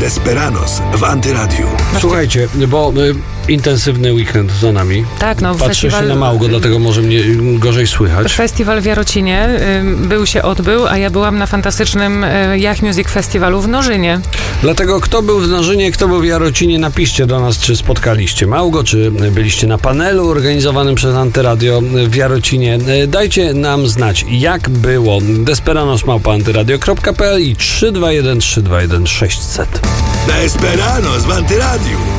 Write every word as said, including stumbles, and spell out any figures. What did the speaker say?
Desperados w Antyradiu. Słuchajcie, bo y, intensywny weekend za nami. Tak, no Patrzę festiwal, się na Małgo, dlatego może mnie gorzej słychać. Festiwal w Jarocinie y, był się odbył, a ja byłam na fantastycznym y, Yach Music Festiwalu w Nożynie. Dlatego kto był w Nożynie, kto był w Jarocinie, napiszcie do nas, czy spotkaliście Małgo, czy byliście na panelu organizowanym przez Antyradio w Jarocinie. Dajcie nam znać, jak było. Desperados małpa antyradio kropka p l i trzy dwa jeden trzy dwa jeden sześć zet. Desperados w Antyradiu.